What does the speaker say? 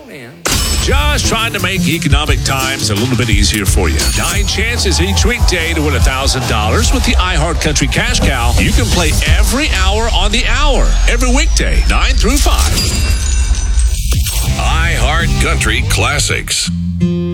man. Just trying to make economic times a little bit easier for you. 9 chances each weekday to win $1,000 with the iHeartCountry Cash Cow. You can play every hour on the hour, every weekday, 9 through 5. iHeartCountry Classics.